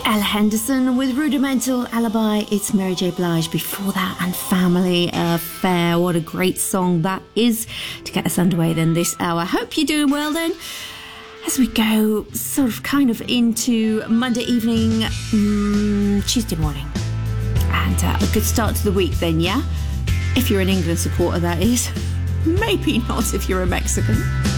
Ella Henderson with Rudimental Alibi. It's Mary J. Blige before that, and Family Affair. What a great song that is to get us underway then this hour. Hope you're doing well then. As we go sort of kind of into Monday evening, Tuesday morning. And a good start to the week then, yeah? If you're an England supporter, that is. Maybe not if you're a Mexican.